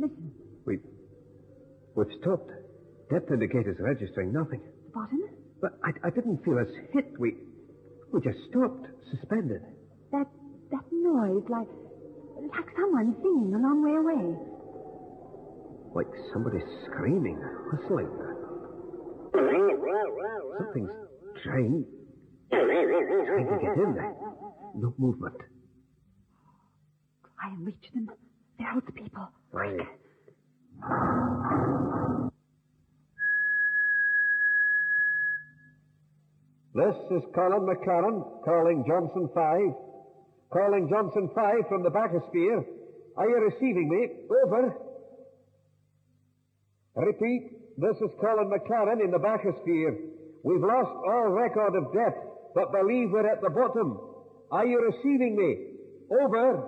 Listen. We've stopped. Depth indicators registering nothing. The bottom? But I didn't feel us hit. We just stopped, suspended. That noise, like someone singing a long way away. Like somebody screaming, whistling. Something's trying to get in there. No movement. Try and reach them. They're out people. Quick. This is Colin McLaren, calling Johnson 5. Calling Johnson 5 from the bathysphere. Are you receiving me? Over. Repeat, this is Colin McLaren in the bathysphere. We've lost all record of depth, but believe we're at the bottom. Are you receiving me? Over.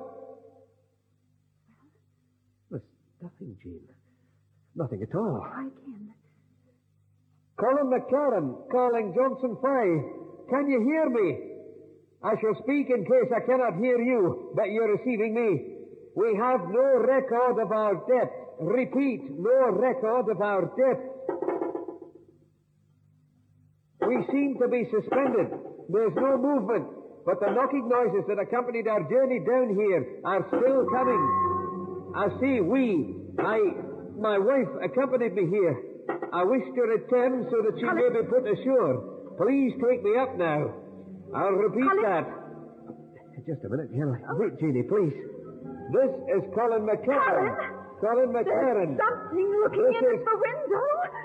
There's nothing, Jean. Nothing at all. Try again. Colin McLaren, calling Johnson 5. Can you hear me? I shall speak in case I cannot hear you, but you're receiving me. We have no record of our depth. Repeat, no record of our depth. We seem to be suspended. There's no movement, but the knocking noises that accompanied our journey down here are still coming. I see my wife accompanied me here. I wish to return so that she may be put ashore. Please take me up now. I'll repeat that. Just a minute, Henry. Wait, Jeannie, please. This is Colin McLaren. Colin McLaren. There's something looking in at the window.